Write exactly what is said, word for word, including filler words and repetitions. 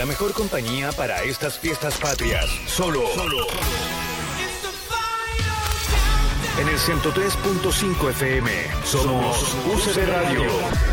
La mejor compañía para estas fiestas patrias. Solo, solo. En el ciento tres punto cinco F M. Somos U C B Radio.